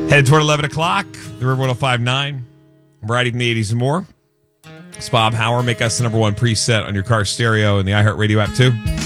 Headed toward 11 o'clock, the River 105.9, variety from the 80s and more. It's Bob Hauer. Make us the number one preset on your car stereo and the iHeartRadio app, too.